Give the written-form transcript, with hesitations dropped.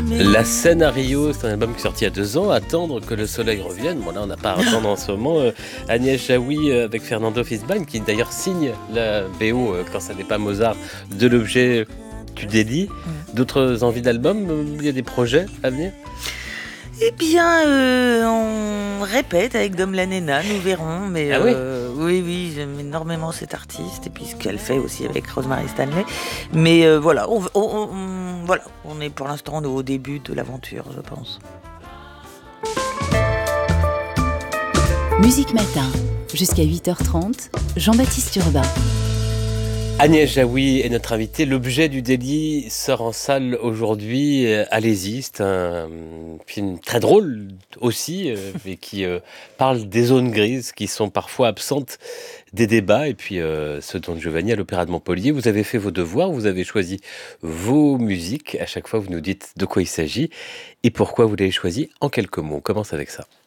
La scène à Rio, c'est un album qui est sorti il y a 2 ans. Attendre que le soleil revienne. Bon, là, on n'a pas à attendre en ce moment. Agnès Jaoui avec Fernando Fisban, qui d'ailleurs signe la BO, quand ça n'est pas Mozart, de l'objet du délit. D'autres envies d'album? Il y a des projets à venir? Eh bien, on répète avec Dom Lanena, nous verrons. Mais Ah oui. Oui, j'aime énormément cette artiste et puis ce qu'elle fait aussi avec Rosemary Stanley. Mais voilà, voilà, on est pour l'instant au début de l'aventure, je pense. Musique Matin, jusqu'à 8h30, Jean-Baptiste Urbain. Agnès Jaoui est notre invitée. L'objet du délit sort en salle aujourd'hui. Allez-y, c'est un film très drôle aussi, mais qui parle des zones grises qui sont parfois absentes des débats. Et puis, ce Don Giovanni à l'Opéra de Montpellier, vous avez fait vos devoirs, vous avez choisi vos musiques. À chaque fois, vous nous dites de quoi il s'agit et pourquoi vous l'avez choisi en quelques mots. On commence avec ça.